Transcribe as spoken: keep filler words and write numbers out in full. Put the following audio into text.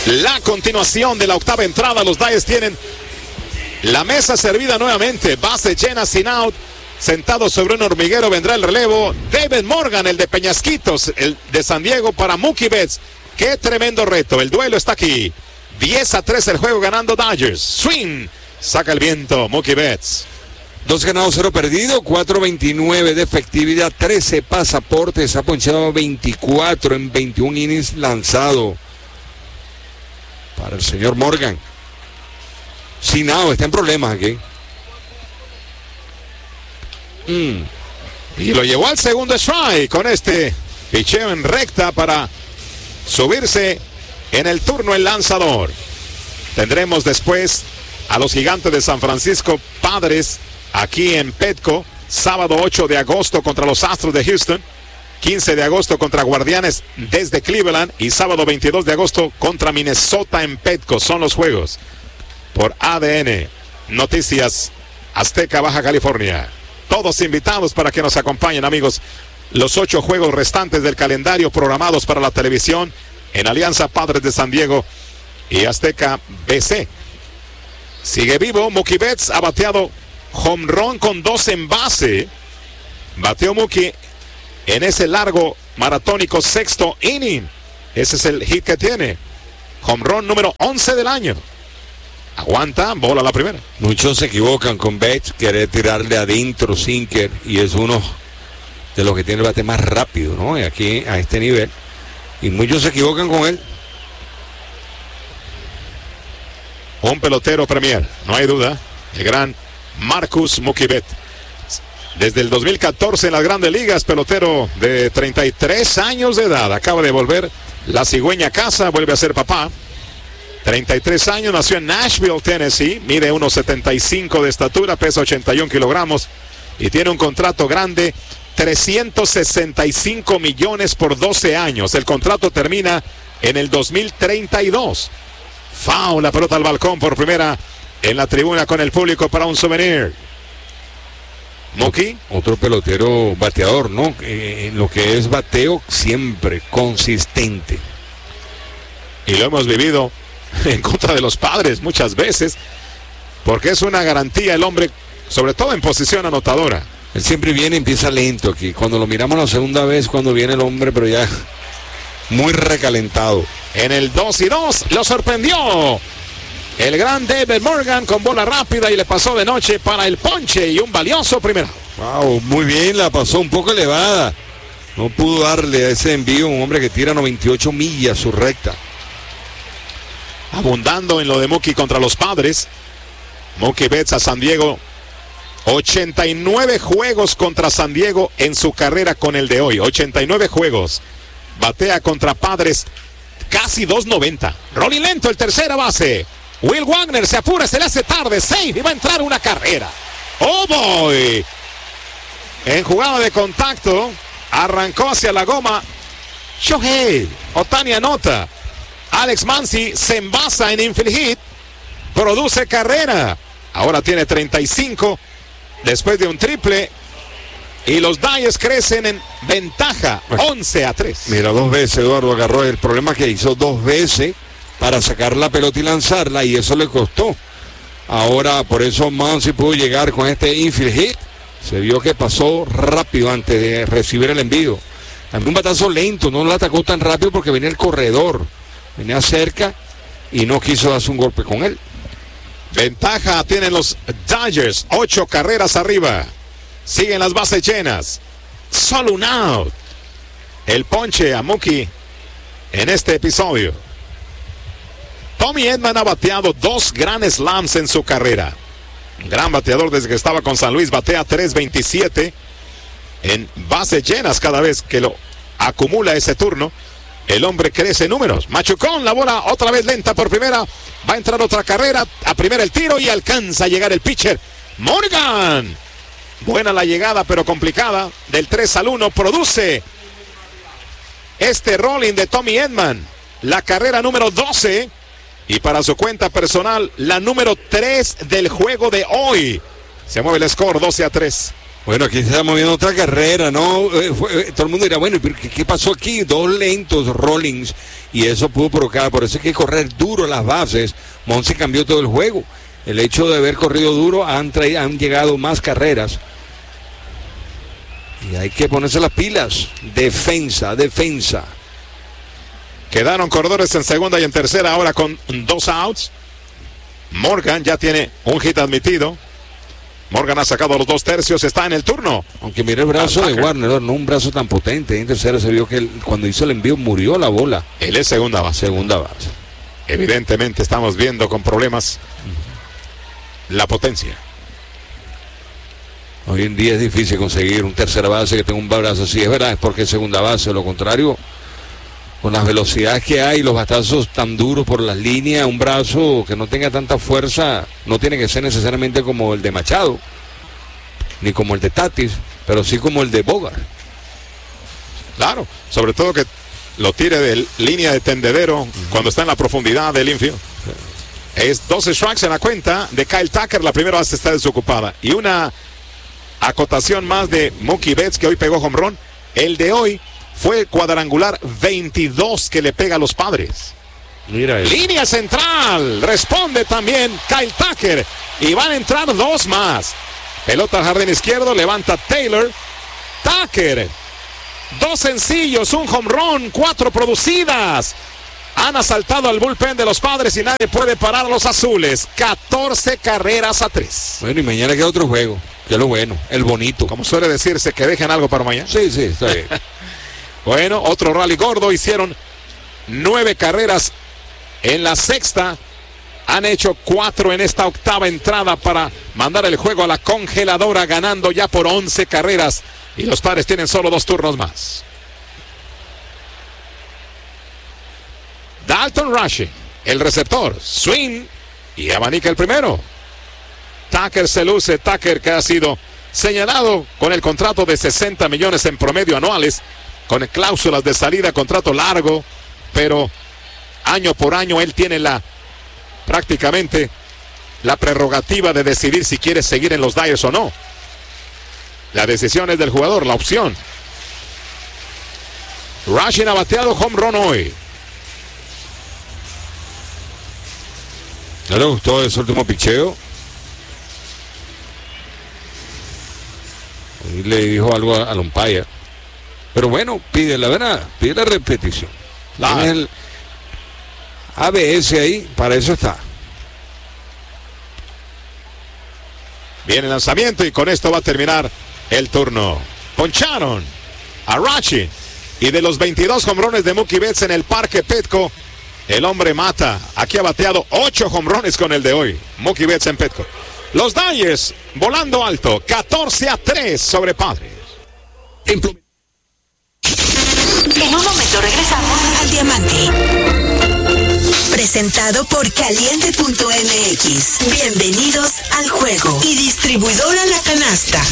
La continuación de la octava entrada. Los Dyers tienen la mesa servida nuevamente. Base llena, sin out. Sentado sobre un hormiguero vendrá el relevo. David Morgan, el de Peñasquitos, el de San Diego, para Mookie Betts. Qué tremendo reto. El duelo está aquí. diez a tres el juego, ganando Dodgers. Swing. Saca el viento Mookie Betts. Dos ganados, cero perdido, cuatro veintinueve de efectividad, trece pasaportes, ha ponchado veinticuatro en veintiún innings lanzado para el señor Morgan. Sin nada, está en problemas aquí. Mm. Y lo llevó al segundo strike con este picheo en recta para subirse en el turno el lanzador. Tendremos después a los Gigantes de San Francisco, Padres, aquí en Petco, sábado ocho de agosto contra los Astros de Houston, quince de agosto contra Guardianes desde Cleveland y sábado veintidós de agosto contra Minnesota en Petco. Son los juegos por A D N Noticias Azteca, Baja California. Todos invitados para que nos acompañen, amigos. Los ocho juegos restantes del calendario programados para la televisión en Alianza Padres de San Diego y Azteca B C. Sigue vivo. Mookie Betts ha bateado home run con dos en base. Bateó Mookie en ese largo maratónico sexto inning. Ese es el hit que tiene. Home run número once del año. Aguanta, bola la primera. Muchos se equivocan con Betts, quiere tirarle adentro sinker, y es uno de los que tiene el bate más rápido, ¿no? Y aquí a este nivel. Y muchos se equivocan con él. Un pelotero premier, no hay duda. El gran Marcus Mookie Betts. Desde el dos mil catorce en las Grandes Ligas, pelotero de treinta y tres años de edad. Acaba de volver la cigüeña a casa, vuelve a ser papá. treinta y tres años, nació en Nashville, Tennessee. Mide uno setenta y cinco de estatura, pesa ochenta y un kilogramos. Y tiene un contrato grande, trescientos sesenta y cinco millones por doce años. El contrato termina en el dos mil treinta y dos. Foul, la pelota al balcón por primera en la tribuna con el público para un souvenir. Mookie. Otro pelotero bateador, ¿no? Eh, en lo que es bateo, siempre consistente. Y lo hemos vivido en contra de los Padres muchas veces, porque es una garantía el hombre, sobre todo en posición anotadora. Él siempre viene y empieza lento aquí. Cuando lo miramos la segunda vez, cuando viene el hombre, pero ya muy recalentado. En el dos y dos lo sorprendió el gran David Morgan con bola rápida y le pasó de noche para el ponche y un valioso primero. Wow, muy bien, la pasó un poco elevada. No pudo darle a ese envío un hombre que tira noventa y ocho millas su recta. Abundando en lo de Mookie contra los Padres. Mookie Betts a San Diego. ochenta y nueve juegos contra San Diego en su carrera con el de hoy. ochenta y nueve juegos. Batea contra Padres casi dos noventa. Rolling lento el tercera base. Will Wagner se apura, se le hace tarde. Safe y va a entrar una carrera. ¡Oh, boy! En jugada de contacto, arrancó hacia la goma Shohei Ohtani anota. Alex Muncy se envasa en infield hit. Produce carrera. Ahora tiene treinta y cinco después de un triple. Y los Dyers crecen en ventaja, once a tres. Mira, dos veces Eduardo agarró. El problema que hizo dos veces para sacar la pelota y lanzarla, y eso le costó. Ahora, por eso Muncy pudo llegar con este infield hit. Se vio que pasó rápido antes de recibir el envío. También un batazo lento, no lo atacó tan rápido porque venía el corredor. Venía cerca y no quiso darse un golpe con él. Ventaja tienen los Dodgers, ocho carreras arriba. Siguen las bases llenas. Solo un out. El ponche a Mookie en este episodio. Tommy Edman ha bateado dos Grand Slams en su carrera. Un gran bateador desde que estaba con San Luis. Batea tres veintisiete en bases llenas cada vez que lo acumula ese turno. El hombre crece en números. Machucón, la bola otra vez lenta por primera. Va a entrar otra carrera. A primera el tiro y alcanza a llegar el pitcher Morgan. Buena la llegada, pero complicada. Del tres al uno produce este rolling de Tommy Edman. La carrera número doce. Y para su cuenta personal, la número tres del juego de hoy. Se mueve el score doce a tres. Bueno, aquí se está moviendo otra carrera, ¿no? Eh, fue, eh, todo el mundo dirá, bueno, ¿pero qué, qué pasó aquí? Dos lentos Rollins, y eso pudo provocar, por eso hay que correr duro las bases. Monse cambió todo el juego. El hecho de haber corrido duro, han, traído, han llegado más carreras. Y hay que ponerse las pilas. Defensa, defensa. Quedaron corredores en segunda y en tercera, ahora con dos outs. Morgan ya tiene un hit admitido. Morgan ha sacado los dos tercios, está en el turno. Aunque mire el brazo de Warner, no un brazo tan potente. En tercera se vio que él, cuando hizo el envío murió la bola. Él es segunda base. Segunda base. Evidentemente estamos viendo con problemas la potencia. Hoy en día es difícil conseguir un tercera base que tenga un brazo así. Es verdad, es porque es segunda base. Lo contrario, con las velocidades que hay, los batazos tan duros por las líneas, un brazo que no tenga tanta fuerza, no tiene que ser necesariamente como el de Machado, ni como el de Tatis, pero sí como el de Bogart. Claro, sobre todo que lo tire de línea de tendedero uh-huh. cuando está en la profundidad del infield. Es doce strikes en la cuenta de Kyle Tucker, la primera base está desocupada. Y una acotación más de Mookie Betts, que hoy pegó home run. El de hoy fue cuadrangular veintidós que le pega a los Padres. Mira eso. Línea central, responde también Kyle Tucker. Y van a entrar dos más. Pelota al jardín izquierdo, levanta Taylor. Tucker, dos sencillos, un home run, cuatro producidas. Han asaltado al bullpen de los Padres y nadie puede parar a los azules. catorce carreras a tres. Bueno, y mañana queda otro juego, que es lo bueno, el bonito. Como suele decirse, que dejen algo para mañana. Sí, sí, está bien. Bueno, otro rally gordo, hicieron nueve carreras en la sexta. Han hecho cuatro en esta octava entrada para mandar el juego a la congeladora, ganando ya por once carreras. Y los Padres tienen solo dos turnos más. Dalton Rushing, el receptor, swing y abanica el primero. Tucker se luce, Tucker que ha sido señalado con el contrato de sesenta millones en promedio anuales, con cláusulas de salida, contrato largo, pero año por año él tiene la prácticamente la prerrogativa de decidir si quiere seguir en los Dyers o no. La decisión es del jugador, la opción. Rushing ha bateado home run hoy. ¿No le gustó ese último picheo? Y le dijo algo al umpire. Pero bueno, pide la verdad, pide la repetición. Claro. Tiene el A B S ahí, para eso está. Viene el lanzamiento y con esto va a terminar el turno. Poncharon a Rushing. Y de los veintidós hombrones de Mookie Betts en el Parque Petco, el hombre mata. Aquí ha bateado ocho hombrones con el de hoy. Mookie Betts en Petco. Los Dyers volando alto, catorce a tres sobre Padres. En un momento regresamos al Diamante. Presentado por Caliente punto M X. Bienvenidos al juego. Y distribuidora La Canasta.